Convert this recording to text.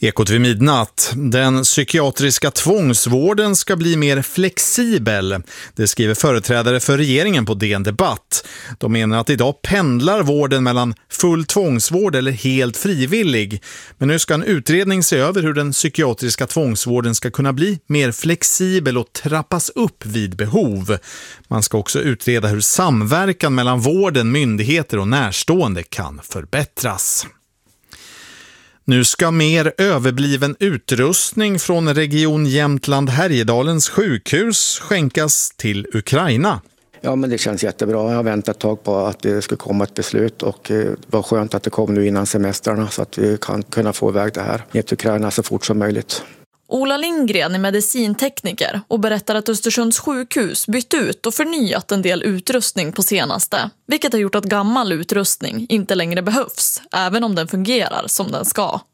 Ekot vid midnatt. Den psykiatriska tvångsvården ska bli mer flexibel. Det skriver företrädare för regeringen på DN Debatt. De menar att idag pendlar vården mellan full tvångsvård eller helt frivillig. Men nu ska en utredning se över hur den psykiatriska tvångsvården ska kunna bli mer flexibel och trappas upp vid behov. Man ska också utreda hur samverkan mellan vården, myndigheter och närstående kan förbättras. Nu ska mer överbliven utrustning från Region Jämtland Härjedalens sjukhus skänkas till Ukraina. Ja, men det känns jättebra. Jag har väntat ett tag på att det skulle komma ett beslut och det var skönt att det kom nu innan semestrarna så att vi kan kunna få iväg det här ner till Ukraina så fort som möjligt. Ola Lindgren är medicintekniker och berättar att Östersunds sjukhus bytt ut och förnyat en del utrustning på senaste, vilket har gjort att gammal utrustning inte längre behövs, även om den fungerar som den ska.